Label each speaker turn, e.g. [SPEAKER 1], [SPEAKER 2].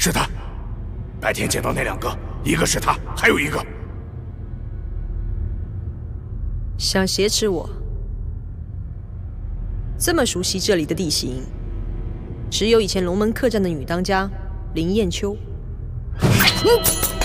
[SPEAKER 1] 是他，白天见到那2个，一个是他，还有一个
[SPEAKER 2] 想挟持我。这么熟悉这里的地形，只有以前龙门客栈的女当家林燕秋。